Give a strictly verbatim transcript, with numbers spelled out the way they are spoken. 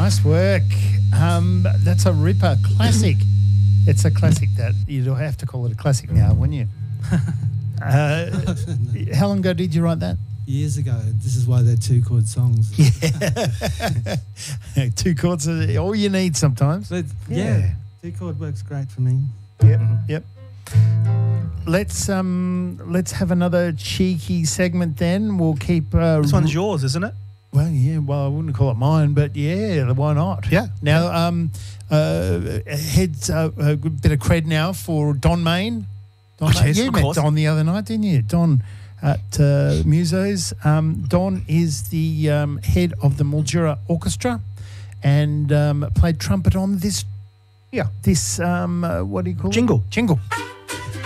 Nice work. Um, that's a ripper. Classic. It's a classic that you'd have to call it a classic now, wouldn't you? uh, how long ago did you write that? Years ago. This is why they're two-chord songs. Yeah. Two chords are all you need sometimes. But yeah, Yeah. two-chord works great for me. Yep, yep. Let's um let's have another cheeky segment then. We'll keep uh, This one's yours, isn't it? Well, yeah, well, I wouldn't call it mine, but yeah, why not? Yeah. Now, um, uh, heads uh, a bit of cred now for Don Main. Don Oh, Main. yes, You of met course. Don the other night, didn't you? Don at uh, Musos. Um, Don is the um, head of the Mildura Orchestra and um, played trumpet on this, Yeah. this um, uh, what do you call Jingle. it? Jingle.